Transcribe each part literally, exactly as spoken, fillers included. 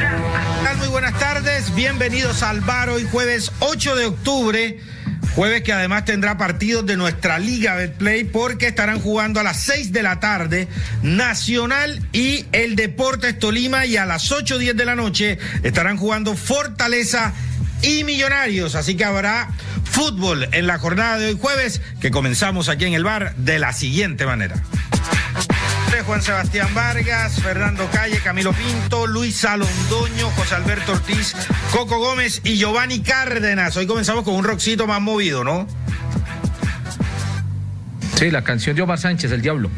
Muy buenas tardes, bienvenidos al bar hoy jueves ocho de octubre, jueves que además tendrá partidos de nuestra Liga Betplay porque estarán jugando a las seis de la tarde Nacional y el Deportes Tolima, y a las ocho diez de la noche estarán jugando Fortaleza y Millonarios, así que habrá fútbol en la jornada de hoy jueves, que comenzamos aquí en el bar de la siguiente manera. Juan Sebastián Vargas, Fernando Calle, Camilo Pinto, Luis Alondoño, José Alberto Ortiz, Coco Gómez y Giovanni Cárdenas. Hoy comenzamos con un rockcito más movido, ¿no? Sí, la canción de Omar Sánchez, El Diablo.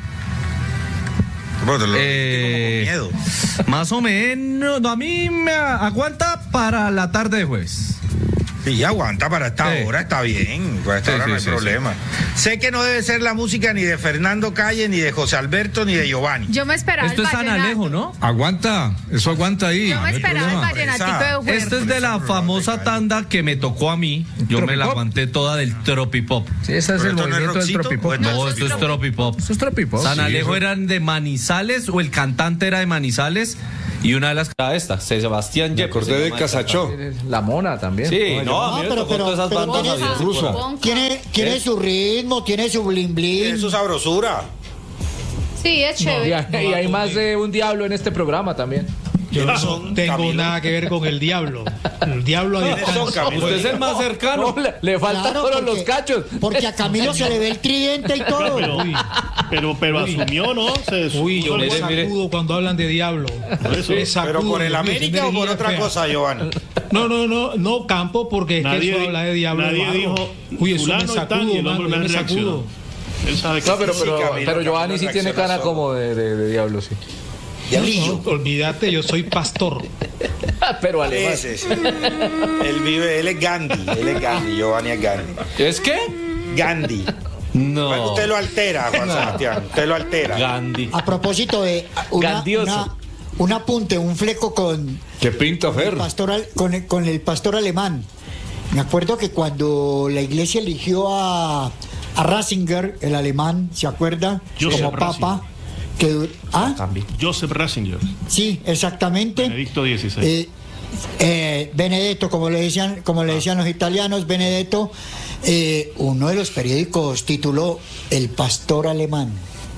Bueno, lo eh, miedo. Más o menos, no, a mí me aguanta para la tarde de jueves. Sí, aguanta para esta sí. hora, está bien, para esta sí, hora sí, no hay sí, problema. Sí. Sé que no debe ser la música ni de Fernando Calle, ni de José Alberto, ni de Giovanni. Yo me esperaba Esto el es San Alejo, ¿no? Aguanta, eso aguanta ahí. Yo me no esperaba el vallenatico de Huerta. Esto es de la famosa tanda que me tocó a mí. Yo me la aguanté toda del tropipop. Sí, ese es el ¿Pero esto no es movimiento del rockcito? tropipop. Bueno, No, esto es tropipop. Eso es tropipop. San Sí, Alejo eso- eran de Manizales, o el cantante era de Manizales, y una de las era esta, Sebastián Me Yepes. acordé de Casachó. La Mona también. Sí, no, a mí No, me pero- tocó pero- todas esas pero bandas tiene- así. rusa. Tiene, tiene ¿Eh? su ritmo, tiene su blin blin. Tiene su sabrosura. Sí, es Y chévere. hay, y hay más de un diablo en este programa también. Yo ¿Quiénes no son, tengo Camilo? nada que ver con el diablo. El diablo a ¿Quiénes son, distancia. Camilo? Usted es el más cercano. No, le, le faltan Claro, solo porque- los cachos. Porque a Camilo se le ve el tridente y todo. Pero, Uy, pero, pero Uy. asumió, ¿no? Se uy, yo puso me el- Mire, mire. sacudo cuando hablan de diablo. Por eso. Me sacudo, ¿Pero por el Dios mío, América esa o por energía otra fea. cosa, Giovanni? No, no, no, no, Campo, porque es que Nadie eso di- habla de diablo. nadie es barro. dijo, Uy, eso fulano me y tal, sacudo, y el hombre mano, no yo me reaccionó. sacudo. Él sabe que No, pero, Sí, pero, Camilo, pero Giovanni sí Camilo tiene reacciona cara solo. como de, de, de diablo, sí. Diablillo. No, olvídate, yo soy pastor. Pero alemán. Ese, sí. Él vive, él es Gandhi, él es Gandhi, Giovanni es Gandhi. ¿Es qué? Gandhi. No. Bueno, usted lo altera, Juan Sebastián, usted lo altera. Gandhi. A propósito de una, Grandioso. una- un apunte, un fleco con Que pinta el Fer. pastor, al- con, el, con el pastor alemán. Me acuerdo que cuando la iglesia eligió a, a Ratzinger, el alemán, ¿se acuerda? Joseph Como papa. Que, du- ¿ah? Joseph Ratzinger, Sí, exactamente. Benedicto dieciséis. Eh, eh, Benedetto, como le decían, como le decían los italianos, Benedetto, eh, uno de los periódicos tituló El pastor alemán.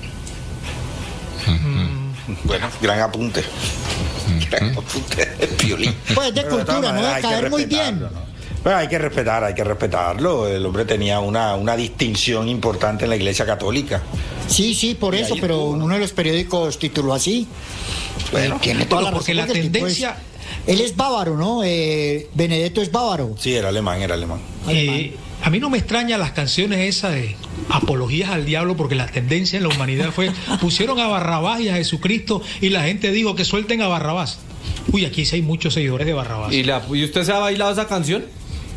Bueno, gran apunte. Gran apunte de Piolín. Pues de Pero cultura, todas no maneras debe hay que caer muy bien. respetarlo, ¿no? Pero hay que respetar, hay que respetarlo. El hombre tenía una, una distinción importante en la Iglesia Católica. Sí, sí, por Y eso, ahí pero estuvo, ¿no? uno de los periódicos tituló así. Bueno, Eh, tiene toda bueno, la porque razón, la el tipo tendencia- es- él es bávaro, ¿no? Eh, Benedetto es bávaro. sí, era alemán, era alemán. Eh, a mí no me extrañan las canciones esas de apologías al diablo, porque la tendencia en la humanidad fue, pusieron a Barrabás y a Jesucristo y la gente dijo que suelten a Barrabás. Uy, aquí sí hay muchos seguidores de Barrabás. ¿Y, la, ¿Y usted se ha bailado esa canción?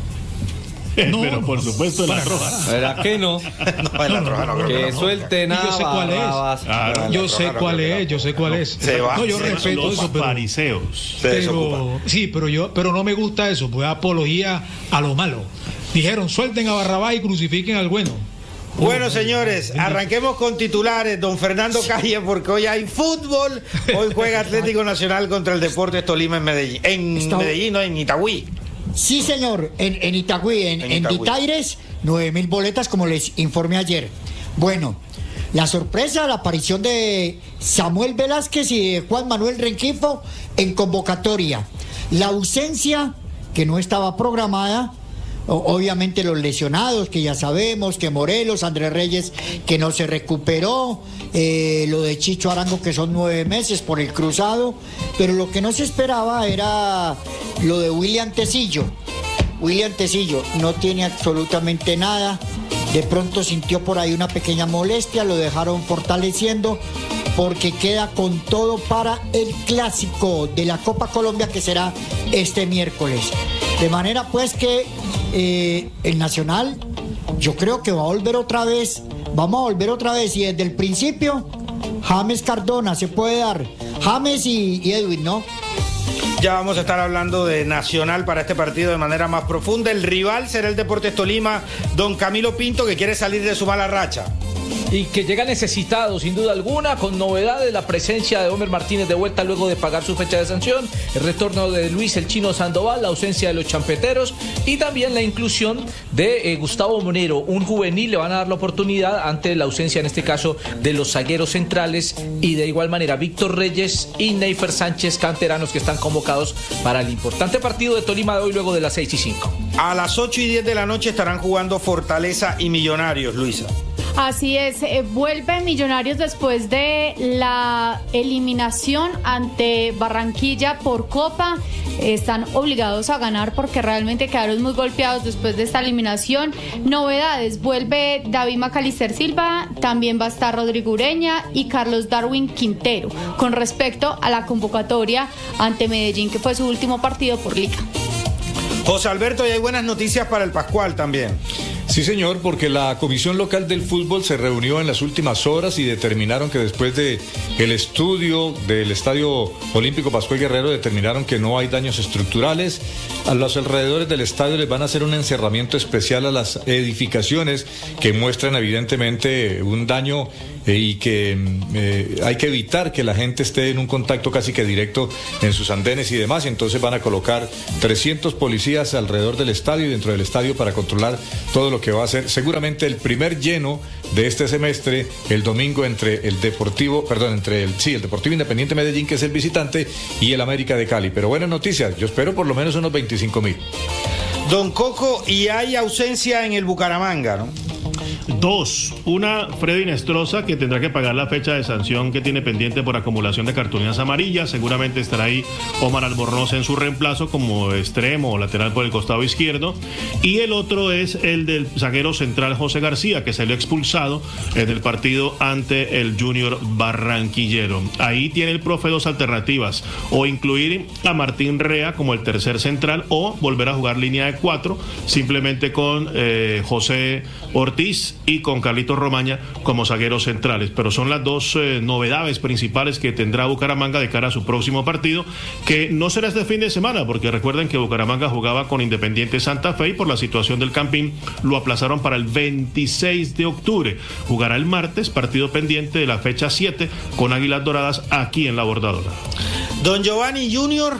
no, pero por no, supuesto en la para roja. nada. ¿Verdad que no? No, en la no, roja no, no, creo Que no. suelten Y a yo sé cuál es. Barrabás. Claro. Yo la sé roja cuál no creo. es, yo sé cuál es. Se va, No, yo se respeto Los eso, pero, fariseos. Se desocupa. pero sí, pero yo, pero no me gusta eso, pues apología a lo malo. Dijeron, suelten a Barrabás y crucifiquen al bueno. Bueno, señores, arranquemos con titulares, don Fernando Calle, porque hoy hay fútbol. Hoy juega Atlético Nacional contra el Deportes Tolima en Medellín. En Está- Medellín, no, en Itagüí. Sí, señor, en, en Itagüí, en, En en Itagüí. Ditaires, nueve mil boletas, como les informé ayer. Bueno, la sorpresa, la aparición de Samuel Velázquez y de Juan Manuel Rengifo en convocatoria. La ausencia, que no estaba programada, o- obviamente los lesionados, que ya sabemos, que Morelos, Andrés Reyes, que no se recuperó, eh, lo de Chicho Arango, que son nueve meses por el cruzado, pero lo que no se esperaba era lo de William Tecillo. William Tecillo no tiene absolutamente nada, de pronto sintió por ahí una pequeña molestia, lo dejaron fortaleciendo porque queda con todo para el clásico de la Copa Colombia, que será este miércoles. De manera pues que eh, el Nacional, yo creo que va a volver otra vez, vamos a volver otra vez, y desde el principio James Cardona se puede dar, James y, y Edwin, ¿no? Ya vamos a estar hablando de Nacional para este partido de manera más profunda. El rival será el Deportes Tolima, don Camilo Pinto, que quiere salir de su mala racha. Y que llega necesitado, sin duda alguna, con novedades, la presencia de Homer Martínez de vuelta luego de pagar su fecha de sanción, el retorno de Luis el Chino Sandoval, la ausencia de los champeteros y también la inclusión de eh, Gustavo Monero, un juvenil. Le van a dar la oportunidad ante la ausencia, en este caso, de los zagueros centrales, y de igual manera Víctor Reyes y Neifer Sánchez, canteranos que están convocados para el importante partido de Tolima de hoy luego de las seis y cinco. A las ocho y diez de la noche estarán jugando Fortaleza y Millonarios, Luisa. Así es, eh, vuelve Millonarios después de la eliminación ante Barranquilla por Copa. Eh, están obligados a ganar porque realmente quedaron muy golpeados después de esta eliminación. Novedades, vuelve David Macalister Silva, también va a estar Rodrigo Ureña y Carlos Darwin Quintero, con respecto a la convocatoria ante Medellín, que fue su último partido por Liga. José Alberto, y hay buenas noticias para el Pascual también. Sí, señor, porque la Comisión Local del Fútbol se reunió en las últimas horas y determinaron que después de el estudio del Estadio Olímpico Pascual Guerrero, determinaron que no hay daños estructurales. A los alrededores del estadio les van a hacer un encerramiento especial a las edificaciones que muestran evidentemente un daño eh, y que eh, hay que evitar que la gente esté en un contacto casi que directo en sus andenes y demás. Y entonces van a colocar trescientos policías alrededor del estadio y dentro del estadio para controlar todo lo que va a ser seguramente el primer lleno de este semestre, el domingo, entre el Deportivo, perdón, entre el sí, el Deportivo Independiente Medellín, que es el visitante, y el América de Cali. Pero buenas noticias, yo espero por lo menos unos veinticinco mil. Don Coco, y hay ausencia en el Bucaramanga, ¿no? Dos. Una, Freddy Nestroza, que tendrá que pagar la fecha de sanción que tiene pendiente por acumulación de cartulinas amarillas. Seguramente estará ahí Omar Albornoz en su reemplazo como extremo o lateral por el costado izquierdo. Y el otro es el del zaguero central José García, que salió expulsado en el partido ante el Junior Barranquillero. Ahí tiene el profe dos alternativas: o incluir a Martín Rea como el tercer central, o volver a jugar línea de cuatro, simplemente con eh, José Ortiz y con Carlitos Romaña como zagueros centrales. Pero son las dos eh, novedades principales que tendrá Bucaramanga de cara a su próximo partido, que no será este fin de semana, porque recuerden que Bucaramanga jugaba con Independiente Santa Fe y por la situación del Campín lo aplazaron para el veintiséis de octubre. Jugará el martes, partido pendiente de la fecha siete, con Águilas Doradas aquí en La Bordadora. Don Giovanni Junior.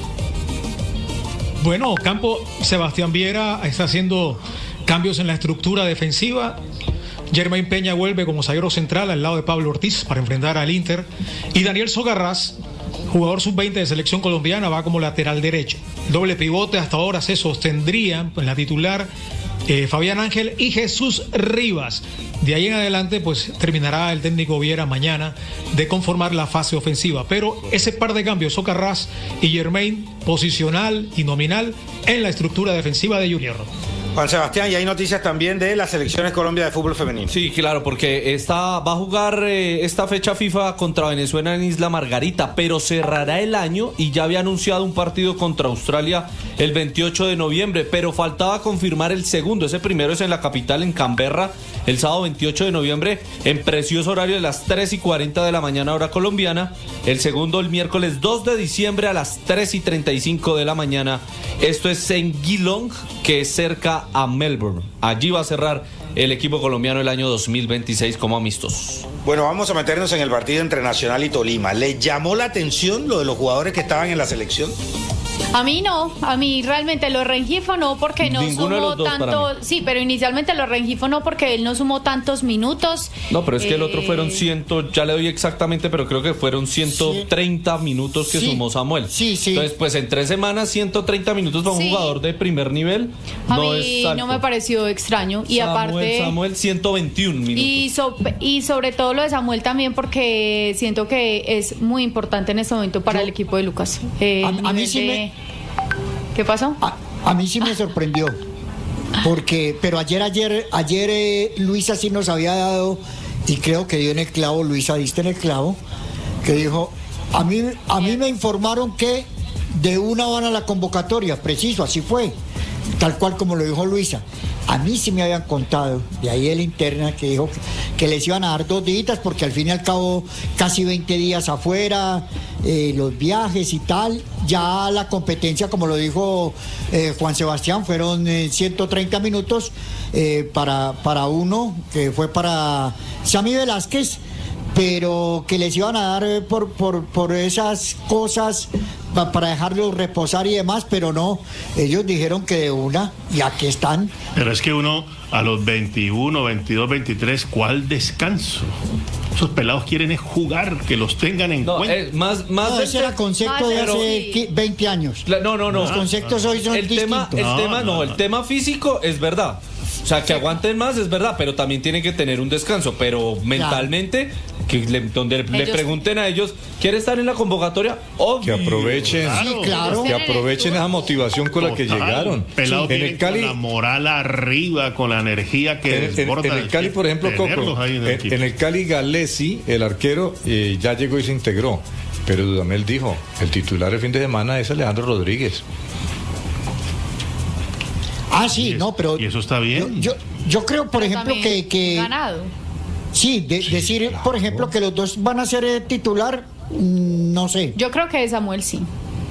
Bueno, Campo, Sebastián Viera está haciendo cambios en la estructura defensiva. Germain Peña vuelve como zaguero central al lado de Pablo Ortiz para enfrentar al Inter. Y Daniel Sogarrás, jugador sub veinte de selección colombiana, va como lateral derecho. Doble pivote hasta ahora se sostendrían en la titular eh, Fabián Ángel y Jesús Rivas. De ahí en adelante, pues terminará el técnico Viera mañana de conformar la fase ofensiva. Pero ese par de cambios, Sogarrás y Germain, posicional y nominal en la estructura defensiva de Junior. Juan Sebastián, y hay noticias también de las selecciones Colombia de fútbol femenino. Sí, claro, porque esta, va a jugar eh, esta fecha FIFA contra Venezuela en Isla Margarita, pero cerrará el año y ya había anunciado un partido contra Australia el veintiocho de noviembre, pero faltaba confirmar el segundo. Ese primero es en la capital, en Canberra, el sábado veintiocho de noviembre, en precioso horario de las tres y cuarenta de la mañana, hora colombiana. El segundo el miércoles dos de diciembre a las tres y treinta y cinco de la mañana. Esto es en Geelong, que es cerca a Melbourne. Allí va a cerrar el equipo colombiano el año dos mil veintiséis como amistosos. Bueno, vamos a meternos en el partido entre Nacional y Tolima. ¿Le llamó la atención lo de los jugadores que estaban en la selección? A mí no, a mí realmente lo de Rengifo no, porque no Ninguno de sumó los dos tanto, sí, pero inicialmente lo de Rengifo no, porque él no sumó tantos minutos. No, pero es que eh... el otro fueron ciento, ya le doy exactamente, pero creo que fueron ciento treinta minutos que sí, sumó Samuel. Sí, sí. Entonces, pues en tres semanas, ciento treinta minutos para un sí. jugador de primer nivel. A no mí es alto. no me pareció extraño. Y Samuel, aparte. Samuel, ciento veintiún minutos. Y, so, y sobre todo lo de Samuel también, porque siento que es muy importante en este momento para Yo, el equipo de Lucas. Eh, a, el a mí nivel sí de... me... ¿Qué pasó? A, a mí sí me sorprendió, porque, pero ayer, ayer, ayer eh, Luisa sí nos había dado, y creo que dio en el clavo, Luisa, diste en el clavo, que dijo, a mí, a mí me informaron que de una van a la convocatoria, preciso, así fue, tal cual como lo dijo Luisa. A mí sí me habían contado, de ahí el interna que dijo que, que les iban a dar dos días porque al fin y al cabo casi veinte días afuera, eh, los viajes y tal. Ya la competencia, como lo dijo eh, Juan Sebastián, fueron eh, ciento treinta minutos eh, para, para uno, que fue para Sammy Velázquez, pero que les iban a dar eh, por, por, por esas cosas pa, para dejarlos reposar y demás, pero no, ellos dijeron que de una, y aquí están. Pero es que uno a los veintiuno, veintidós, veintitrés, ¿cuál descanso? Esos pelados quieren es jugar, que los tengan en No, cuenta. es más, más No, de- ese era concepto Más de pero- hace qui- veinte años. La- No, no, no. Los conceptos hoy son el tema, distintos. el No, tema no, no, el no. tema físico es verdad. O sea, que aguanten más es verdad, pero también tienen que tener un descanso. Pero mentalmente, que le- donde le Ellos- pregunten a ellos, ¿quiere estar en la convocatoria? Que Obvio. aprovechen, Claro. Sí, claro. que aprovechen esa motivación con la que Total. llegaron. Pelados En vienen el Cali, con la moral arriba, con la energía que en, en- desborda. en el Cali, por ejemplo, Tenerlos Coco, ahí en el en, equipo. en el Cali Galesi, el arquero, eh, ya llegó y se integró. Pero Dudamel dijo, el titular el fin de semana es Alejandro Rodríguez. Ah, sí, Y es- no, pero y eso está bien. Yo, yo, yo creo, por Pero ejemplo, también que, que ganado. sí, de- decir, por ejemplo, que los dos van a ser eh, titular, mm, no sé. Yo creo que Samuel sí.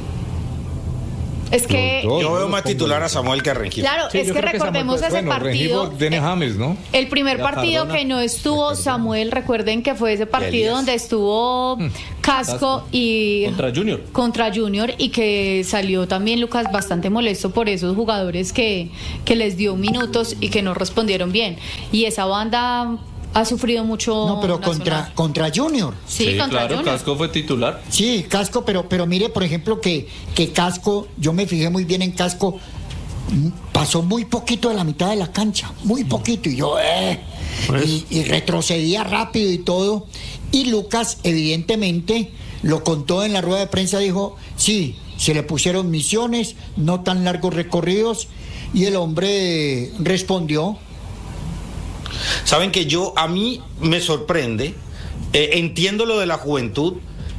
Es que, Los dos. Yo no veo los más pongo titular yo. a Samuel que a Rengifo. claro, Sí, es yo que creo que Samuel recordemos puede- ese Bueno, partido. Rengifo, Dennis eh, James, ¿no? El primer Ya partido Cardona. que no estuvo Samuel, recuerden que fue ese partido Elías. donde estuvo Casco Casco. y Contra Junior. contra Junior y que salió también Lucas bastante molesto por esos jugadores que, que les dio minutos y que no respondieron bien. Y esa banda ha sufrido mucho. No, pero Nacional. contra, contra Junior. Sí, contra claro, Junior. Casco fue titular. Sí, Casco, pero, pero mire, por ejemplo, que, que Casco, yo me fijé muy bien en Casco, mm, pasó muy poquito de la mitad de la cancha, muy poquito, y yo, eh, Pues. y, y retrocedía rápido y todo. Y Lucas, evidentemente, lo contó en la rueda de prensa, dijo, sí, se le pusieron misiones, no tan largos recorridos, y el hombre respondió. Saben que yo, a mí me sorprende, eh, entiendo lo de la juventud,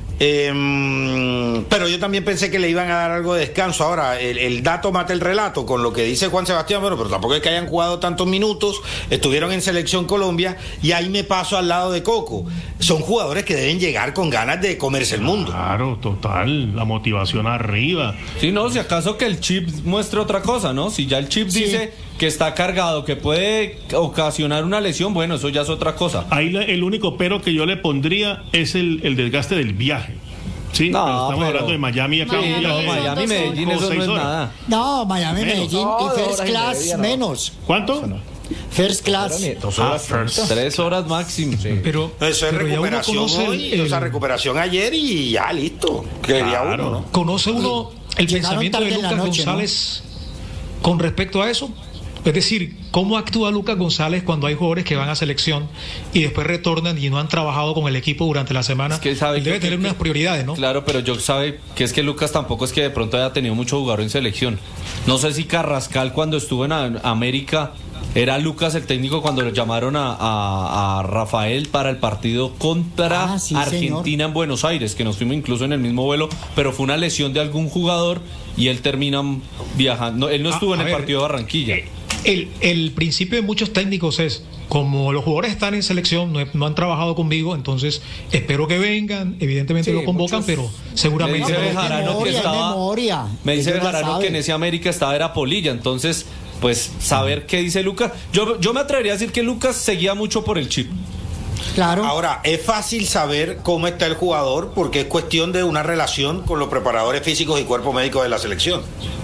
eh, pero yo también pensé que le iban a dar algo de descanso. Ahora, el, el dato mata el relato con lo que dice Juan Sebastián, bueno, pero tampoco es que hayan jugado tantos minutos, estuvieron en Selección Colombia, y ahí me paso al lado de Coco. Son jugadores que deben llegar con ganas de comerse el mundo. Claro, total, la motivación arriba. Sí, no, si acaso que el chip muestre otra cosa, ¿no? Si ya el chip Sí. dice que está cargado, que puede ocasionar una lesión, bueno, eso ya es otra cosa. Ahí la- el único pero que yo le pondría es el, el desgaste del viaje. Sí, No, pero estamos pero- hablando de Miami. Acá Miami, un viaje No, de- Miami, dos Medellín, horas. eso no Seis es horas. nada. No, Miami, Menos. Medellín No, y dos First horas y Class media, no. menos. ¿Cuánto? First Class. Dos Ah, horas first. Tres horas máximo. Pero, Eso es pero ya uno recuperación conoce el- hoy, o sea, el- recuperación ayer y ya listo. Quería Claro. uno, ¿no? ¿Conoce uno el Llegaron pensamiento de tarde en la Lucas noche, ¿no? González con respecto a eso? Es decir, ¿cómo actúa Lucas González cuando hay jugadores que van a selección y después retornan y no han trabajado con el equipo durante la semana? Es que sabe Él debe que- tener que- unas prioridades, ¿no? Claro, pero yo sabe que es que Lucas tampoco es que de pronto haya tenido mucho jugador en selección. No sé si Carrascal cuando estuvo en a- América era Lucas el técnico cuando lo llamaron a, a- a Rafael para el partido contra Ah, sí, Argentina señor. en Buenos Aires, que nos fuimos incluso en el mismo vuelo, pero fue una lesión de algún jugador y él termina viajando. No, él no Ah, estuvo en a el ver, partido de Barranquilla. Eh, El, el principio de muchos técnicos es, como los jugadores están en selección, no, he- no han trabajado conmigo, entonces espero que vengan, evidentemente Sí, lo convocan, muchos- pero Me seguramente... dice no. Bejarano que memoria, estaba. memoria. Me dice Ellos ya Bejarano que saben. en ese América estaba era Polilla, entonces, pues saber qué dice Lucas. Yo, yo me atrevería a decir que Lucas seguía mucho por el chip. Claro. Ahora, es fácil saber cómo está el jugador porque es cuestión de una relación con los preparadores físicos y cuerpo médico de la selección.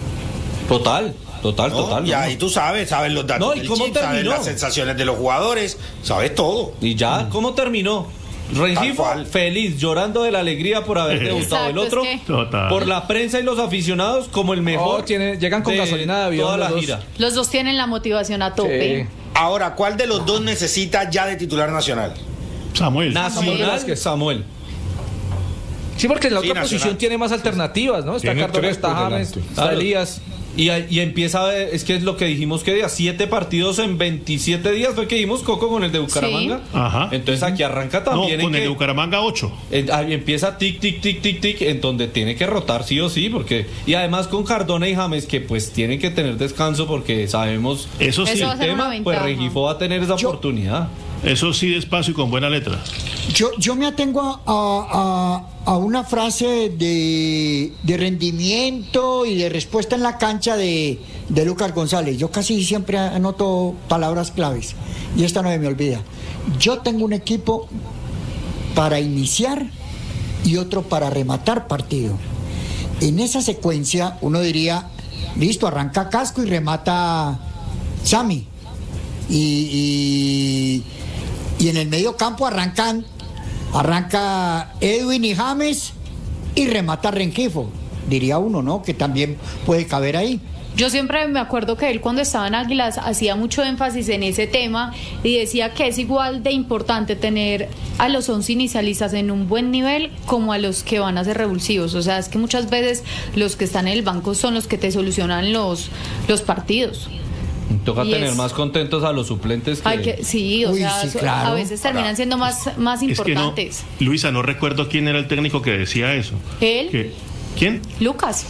Total, total, ¿no? total. Y ¿no? ahí tú sabes, sabes los datos No, ¿y del cómo chip, sabes terminó? las sensaciones de los jugadores, sabes todo. Y ya, ¿cómo terminó? Rengifo cual. feliz, llorando de la alegría por haber debutado. El Exacto, otro, es que- Total. por la prensa y los aficionados, como el mejor. Oh, tiene- llegan con gasolina de avión toda la los dos. gira. Los dos tienen la motivación a tope. Sí. Ahora, ¿cuál de los dos necesita ya de titular nacional? Samuel. Nacional, Velázquez. Samuel. Sí, porque en la Sí, otra Nacional. posición tiene más alternativas, ¿no? Está Tiene Cardona, tres está por James, delante. está Claro. Elías. Y, y empieza, a, es que es lo que dijimos que día, siete partidos en veintisiete días fue que dimos Coco con el de Bucaramanga. Sí. Ajá. Entonces aquí arranca también. No, con en el que, de Bucaramanga ocho. En, ahí empieza tic, tic, tic, tic, tic, en donde tiene que rotar sí o sí, porque y además con Cardona y James que pues tienen que tener descanso porque sabemos eso sí, eso el tema, pues Rengifo va a tener esa Yo, oportunidad. Eso sí, despacio y con buena letra. Yo, yo me atengo a, a, a una frase de, de rendimiento y de respuesta en la cancha de, de Lucas González. Yo casi siempre anoto palabras claves y esta no me olvida. Yo tengo un equipo para iniciar y otro para rematar partido. En esa secuencia uno diría, listo, arranca Casco y remata Sammy. Y, y, y en el medio campo arrancan, arranca Edwin y James y remata Rengifo. Diría uno, ¿no? Que también puede caber ahí. Yo siempre me acuerdo que él cuando estaba en Águilas hacía mucho énfasis en ese tema y decía que es igual de importante tener a los once inicialistas en un buen nivel como a los que van a ser revulsivos. O sea, es que muchas veces los que están en el banco son los que te solucionan los, los partidos. Toca y tener es, más contentos a los suplentes que... Hay que sí, o Uy, sea, sí, claro. a veces terminan siendo más, más importantes. Es que no, Luisa, no recuerdo quién era el técnico que decía eso. ¿Él? ¿Qué? ¿Quién? Lucas.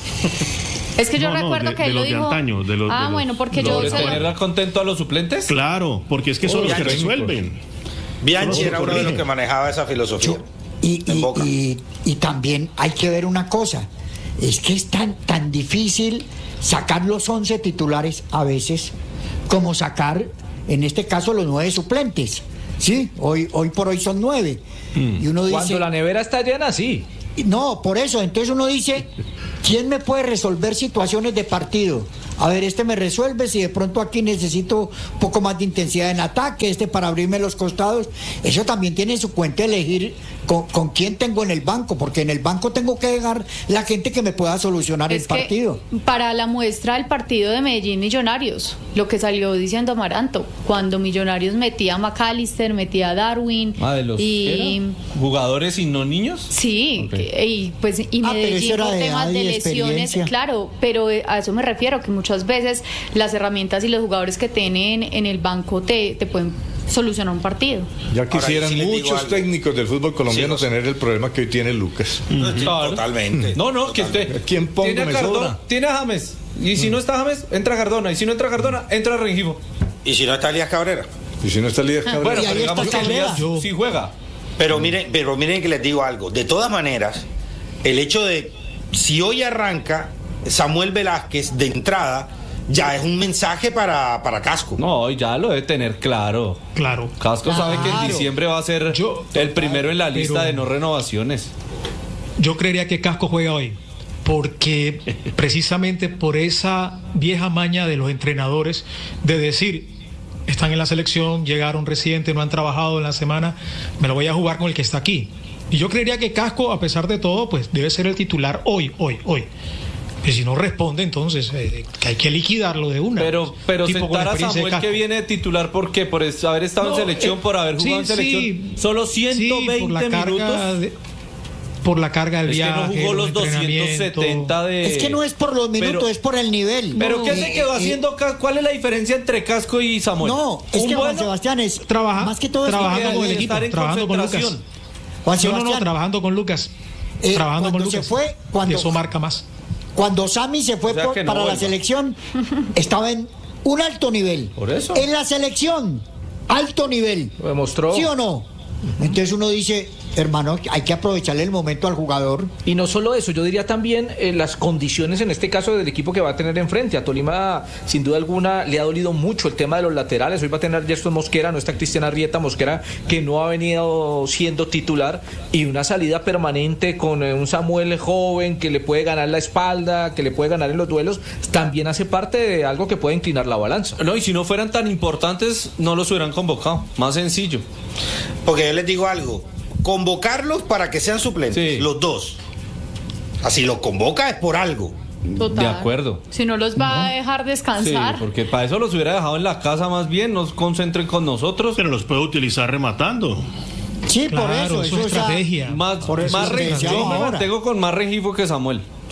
Es que yo no, recuerdo no, de, que de él los lo dijo. De antaño, de los, ah, de los, bueno, porque ¿Lo yo... de se tener lo... contento a los suplentes? Claro, porque es que son Oh, los que Bianchi. resuelven. Bianchi Solo era uno de los que manejaba esa filosofía. Yo, y, en y, Boca. y, y también hay que ver una cosa, es que es tan, tan difícil sacar los once titulares a veces como sacar, en este caso, los nueve suplentes. Sí, hoy, hoy por hoy son nueve. Mm. Y uno dice, cuando la nevera está llena, sí. No, por eso, entonces uno dice, ¿quién me puede resolver situaciones de partido? A ver, este me resuelve, si de pronto aquí necesito un poco más de intensidad en ataque, este para abrirme los costados. Eso también tiene su cuenta elegir con, con quién tengo en el banco, porque en el banco tengo que dejar la gente que me pueda solucionar es el partido. Para la muestra del partido de Medellín Millonarios, lo que salió diciendo Amaranto, cuando Millonarios metía a McAllister, metía a Darwin ah, de los y jugadores y no niños. Sí, okay. y pues y ah, Medellín por temas de lesiones, claro, pero a eso me refiero, que muchas veces las herramientas y los jugadores que tienen en el banco te, te pueden solucionar un partido. Ya quisieran sí muchos técnicos del fútbol colombiano sí, tener el problema que hoy tiene Lucas. Claro. Totalmente. No, no, Totalmente. que usted ¿Quién pongo tiene a me Cardona, sobra? tiene a James, y si no está James, entra Cardona, y si no entra Cardona, entra Rengifo. Y si no está Elías Cabrera. Y si no está Elías Cabrera. Bueno, Y ahí pero digamos está que Elías Cabrera. sí juega. Pero miren, pero miren que les digo algo. De todas maneras, el hecho de si hoy arranca Samuel Velázquez de entrada, ya es un mensaje para, para Casco. No, ya lo debe tener claro. Claro. Casco Claro. sabe que en diciembre va a ser Yo- el primero en la lista pero- de no renovaciones. Yo creería que Casco juega hoy, porque precisamente por esa vieja maña de los entrenadores de decir, están en la selección, llegaron recientes, no han trabajado en la semana, me lo voy a jugar con el que está aquí. Y yo creería que Casco, a pesar de todo, pues debe ser el titular hoy, hoy, hoy. Y si no responde, entonces eh, que hay que liquidarlo de una. Pero, pero Tipo con sentar a experiencia de Samuel que Casco. viene de titular, ¿por qué? Por es- haber estado No, en selección, eh, por haber jugado sí, en selección. sí. Solo Sí, ciento veinte por la carga minutos. de- por la carga del Es que viaje, no jugó los entrenamiento. doscientos setenta de... Es que no es por los minutos, Pero- es por el nivel. ¿Pero No, qué eh, se quedó eh, haciendo? Ca- ¿Cuál es la diferencia entre Casco y Samuel? No, es Un que Juan bueno Sebastián es Trabaja- más que todo es trabajando que- con el de equipo, estar en trabajando con Lucas. concentración. Juan No, no, no, Sebastián, trabajando con Lucas. Eh, trabajando con cuando se Lucas. fue, cuando- Y eso marca más. Cuando Sammy se fue O sea por- que no para la vuelva. selección, estaba en un alto nivel. Por eso. En la selección, alto nivel. Lo demostró. ¿Sí o no? Entonces uno dice, hermano, hay que aprovecharle el momento al jugador. Y no solo eso, yo diría también eh, las condiciones en este caso del equipo que va a tener enfrente. A Tolima, sin duda alguna, le ha dolido mucho el tema de los laterales. Hoy va a tener Gerson Mosquera, no está Cristian Arrieta Mosquera, que no ha venido siendo titular, y una salida permanente con eh, un Samuel joven que le puede ganar la espalda, que le puede ganar en los duelos, también hace parte de algo que puede inclinar la balanza. No, y si no fueran tan importantes, no los hubieran convocado. Más sencillo. Porque yo les digo algo. Convocarlos para que sean suplentes, Sí. los dos. Así los convoca es por algo. Total. De acuerdo. Si no los va a dejar Sí, descansar. porque para eso los hubiera dejado en la casa más bien, nos concentren con nosotros. Pero los puede utilizar rematando. Sí, por Claro, eso. es eso una es la- estrategia. Más, Por eso más es que Rengifo. decíamos Yo me ahora. mantengo con más Rengifo que Samuel.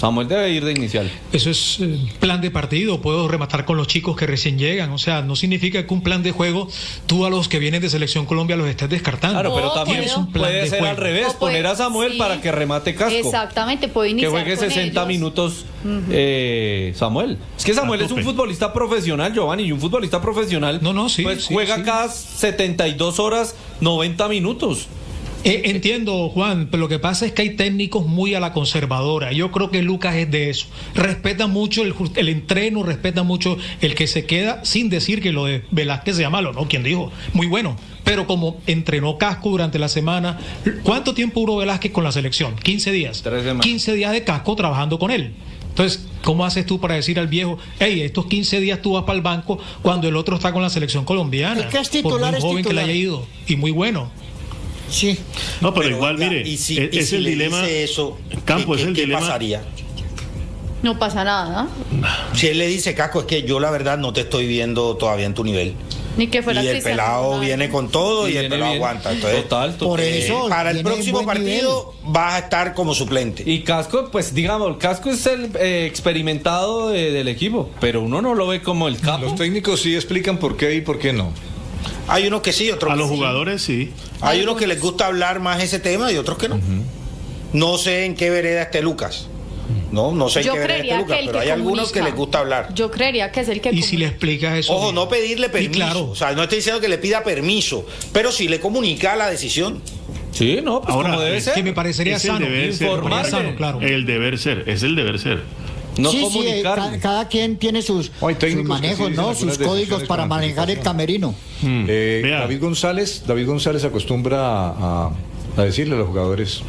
Samuel debe ir de inicial. Eso es eh, plan de partido, puedo rematar con los chicos que recién llegan, o sea, no significa que un plan de juego tú a los que vienen de Selección Colombia los estés descartando. Claro, pero No, también pero- es un plan puede de ser juego. al revés, No, pues, poner a Samuel sí. para que remate Casco. Exactamente, puede Que iniciar juegue con sesenta ellos. minutos eh, Samuel. Es que Samuel A es un tope. futbolista profesional, Giovanni, y un futbolista profesional No, no, sí, pues sí, juega sí. cada setenta y dos horas noventa minutos. Eh, entiendo, Juan, pero lo que pasa es que hay técnicos muy a la conservadora. Yo creo que Lucas es de eso. Respeta mucho el, ju- el entreno, respeta mucho el que se queda, sin decir que lo de Velázquez sea malo, ¿no? ¿Quién dijo? Muy bueno. Pero como entrenó Casco durante la semana, ¿cuánto tiempo duró Velázquez con la selección? quince días. Tres semanas. quince días de Casco trabajando con él. Entonces, ¿cómo haces tú para decir al viejo, hey, estos quince días tú vas para el banco cuando el otro está con la selección colombiana? El que es Por titular muy es joven que le titular. haya ido. Y muy bueno. Sí. No, pero, Pero, igual, oiga, mire, y si- es, y es si el le dilema. dice eso, Campo, ¿qué- es el qué dilema. pasaría? No pasa nada, Si él le dice, Casco, es que yo la verdad no te estoy viendo todavía en tu nivel. ni que fuera Y el Cristiano pelado Ronaldo. viene con todo y, Y el viene pelado bien. aguanta. Entonces, Total, total. Por eh, eso para el viene en próximo buen partido vas a estar como suplente. Y Casco, pues digamos, Casco es el eh, experimentado de- del equipo, pero uno no lo ve como el capo. Los técnicos sí explican por qué y por qué no. Hay unos que sí, otros A que los sí. jugadores sí. Hay unos que les gusta hablar más ese tema y otros que no. No sé en qué vereda esté Lucas. No, no sé en Yo qué vereda esté creería Lucas, que el pero que hay algunos que comunica. les gusta hablar. Yo creería que es el que Y si le comunica. explicas eso. Ojo, bien. no pedirle permiso. Y claro. O sea, no estoy diciendo que le pida permiso, pero sí le comunica la decisión. Sí, no, pues Ahora, como debe es ser. Que me parecería Es el sano. deber ser, Informar porque- sano, claro. El deber ser, es el deber ser. No sí, sí, eh, comunicarle. ca- cada quien tiene sus, Hay sus técnicos que manejos, sí dicen ¿no? algunas Sus códigos decisiones para con manejar el anticipación. camerino. Mm. Eh, Vea. David González, David González acostumbra a, a decirle a los jugadores,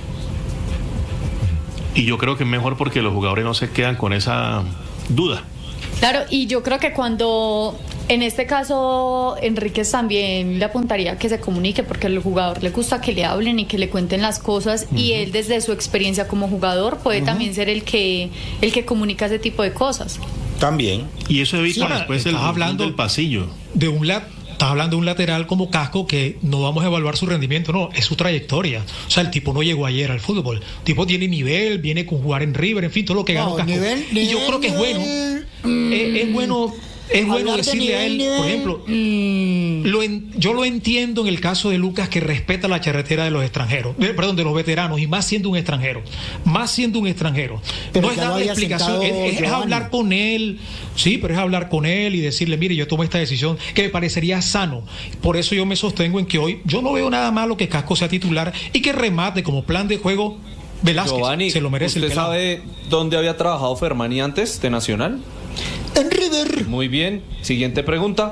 Y yo creo que es mejor porque los jugadores no se quedan con esa duda. Claro, y yo creo que cuando, en este caso, Enríquez también le apuntaría que se comunique, porque al jugador le gusta que le hablen y que le cuenten las cosas, y él desde su experiencia como jugador puede también ser el que, el que comunica ese tipo de cosas. También. Y eso evita Sí, después estás el hablando- del pasillo. De un lat Estás hablando de un lateral como Casco que no vamos a evaluar su rendimiento, no, es su trayectoria. O sea, el tipo no llegó ayer al fútbol. El tipo tiene nivel, viene con jugar en River, en fin, todo lo que ganó No, Casco. nivel- y yo nivel, creo que es bueno. nivel, Es, es bueno. Es bueno Hablar de decirle a él, nivel, por nivel, ejemplo, mm, lo en- yo lo entiendo en el caso de Lucas, que respeta la charretera de los extranjeros, de- perdón, de los veteranos, y más siendo un extranjero, más siendo un extranjero. Pero no es ya lo darle había explicación, sentado es, es Giovanni. hablar con él, sí, pero es hablar con él y decirle, mire, yo tomo esta decisión que me parecería sano. Por eso yo me sostengo en que hoy yo no veo nada malo que Casco sea titular y que remate como plan de juego Velázquez. Giovanni, se lo merece el ¿usted pelado. sabe dónde había trabajado Fermani antes de Nacional? En River. Muy bien, siguiente pregunta.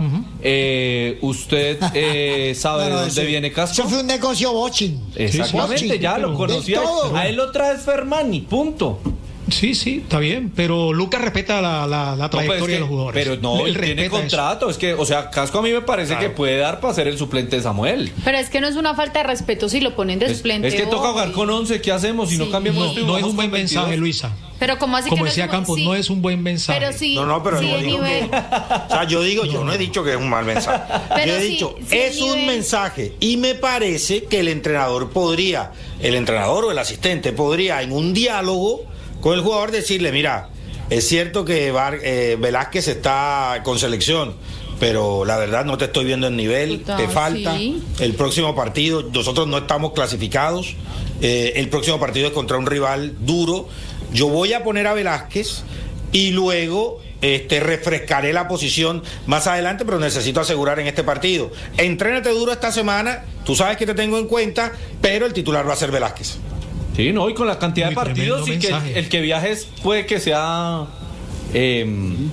Eh, ¿Usted eh, sabe No, no, de dónde eso- viene Casco? Eso fue un negocio botching. Exactamente, Botching, ya pero- lo conocía. de todo. A él otra vez Fermani, punto. Sí, sí, está bien, pero Lucas respeta la, la, la No, pues, trayectoria es que- de los jugadores. Pero no, Él él tiene respeta eso. contrato. Es que, o sea, Casco a mí me parece que puede dar para ser el suplente de Samuel. Pero es que no es una falta de respeto si lo ponen de Es, suplente. es que toca hoy. jugar con once. ¿Qué hacemos si no Sí. cambiamos No, esto y no es jugamos un buen con veintidós? mensaje, Luisa. Pero como así Como que decía no es un- Campos, sí. no es un buen mensaje. Pero sí, No, no, pero sí, yo el digo nivel. que, o sea, yo digo, yo no he dicho que es un mal mensaje. Pero yo he sí, dicho, sí, el es un nivel- mensaje y me parece que el entrenador podría, el entrenador o el asistente podría en un diálogo con el jugador decirle, mira, es cierto que Var- eh, Velázquez está con selección, pero la verdad no te estoy viendo en nivel, Total, te falta. sí. El próximo partido, nosotros no estamos clasificados, eh, el próximo partido es contra un rival duro. Yo voy a poner a Velázquez y luego este, refrescaré la posición más adelante, pero necesito asegurar en este partido. Entrénate duro esta semana, tú sabes que te tengo en cuenta, pero el titular va a ser Velázquez. Sí, no, y con la cantidad Muy de partidos y tremendo que el, mensaje. el que viajes puede que sea. Eh,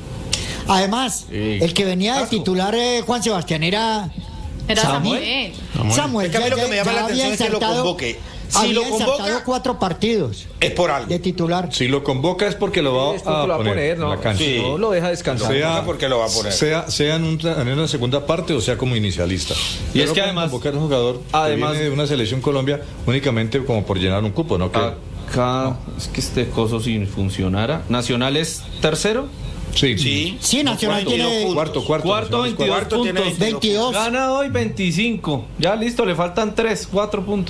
Además, Sí. el que venía de Casco. titular eh, Juan Sebastián era Era Samuel. Samuel. Samuel. Es que a mí lo que me llama la había atención es que lo ensartado- convoque. Si había lo convoca- ensartado cuatro partidos Es por algo. de titular. si lo convoca es porque lo va Es porque a lo va a poner, poner, en ¿no? la cancha. Sí. No lo deja descansar. Sea- porque lo va a poner. Sea, sea en, un tra- en una segunda parte o sea como inicialista. Y es No que pueden además- convocar a un jugador además- que viene de una selección Colombia únicamente como por llenar un cupo, ¿no? Que, acá, es que este coso si funcionara. Nacional es tercero. sí, Sí, Sí, Nacional Cuarto, tiene puntos. Cuarto, cuarto. Cuarto, Nacional es veintidós Cuarto tiene puntos. veintidós. Gana hoy veinticinco. Ya listo, le faltan tres, cuatro puntos.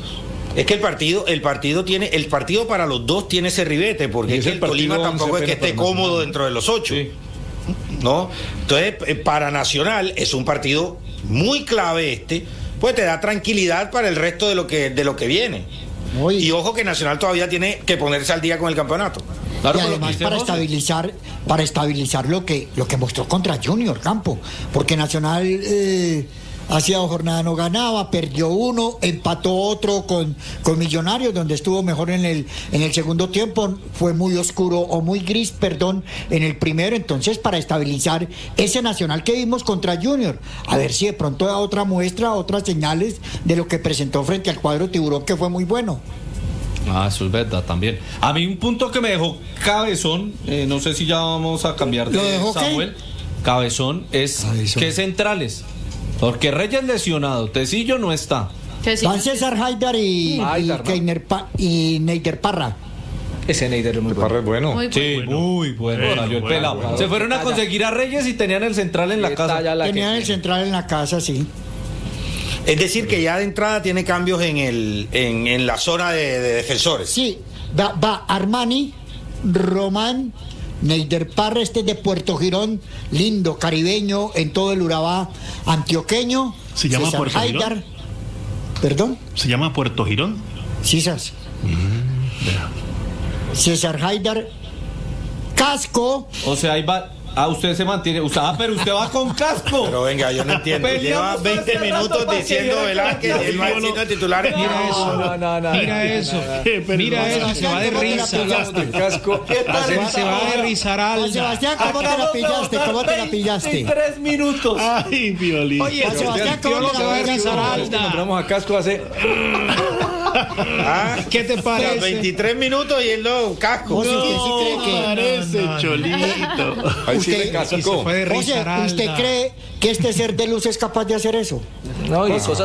Es que el partido, el partido tiene, el partido para los dos tiene ese ribete, porque es que el Tolima tampoco es que esté cómodo dentro de los ocho. Sí. ¿No? Entonces, para Nacional es un partido muy clave este, pues te da tranquilidad para el resto de lo que, de lo que viene. Muy. Y ojo que Nacional todavía tiene que ponerse al día con el campeonato. Claro, y además para estabilizar, para estabilizar lo que, lo que mostró contra Junior Campo, porque Nacional eh, hacía dos jornadas no ganaba, perdió uno, empató otro con, con Millonarios, donde estuvo mejor en el, en el segundo tiempo, fue muy oscuro o muy gris, perdón, en el primero. Entonces, para estabilizar ese Nacional que vimos contra Junior, a ver si de pronto da otra muestra, otras señales de lo que presentó frente al cuadro Tiburón, que fue muy bueno. Ah, eso es verdad también. A mí un punto que me dejó cabezón, eh, no sé si ya vamos a cambiar de Samuel, qué? Cabezón es cabezón. ¿Qué centrales? Porque Reyes lesionado, Tecillo no está. Van César Haidar y, Haidar, y, ¿no? Pa, y Neider Parra. Ese Neider es muy bueno. Parra es bueno. Muy sí, bueno. muy bueno. bueno, salió el bueno, pelado. Bueno. Se fueron a conseguir a Reyes y tenían el central en la casa. La tenían el central en la casa, sí. Es decir, que ya de entrada tiene cambios en el en, en la zona de, de defensores. Sí, va, va Armani, Román, Neider Parra, este de Puerto Girón, lindo, caribeño, en todo el Urabá antioqueño. ¿Se llama César Puerto Haidar. Girón? ¿Perdón? ¿Se llama Puerto Girón? Sí, César. Mm, César Haidar, Casco. O sea, ahí va. Ah, usted se mantiene. Ah, pero usted va con casco. Pero venga, yo no entiendo. Lleva veinte minutos diciendo Velázquez y él va diciendo titular. Mira eso. No, no, no, mira eso. Mira eso. Se va de risa. El casco. Se va de risar algo. Sebastián, ¿cómo te la pillaste? ¿Cómo te la pillaste? Tres minutos. Ay, Violín. Oye, Sebastián, ¿cómo te la va de risar algo? Nombramos a Casco hace. Ah, ¿qué te parece? veintitrés minutos y él no, casco. No, usted sí cree que parece no, no, Cholito. Ahí sí le casco. Oye, ¿usted cree que este ser de luz es capaz de hacer eso? No, y cosas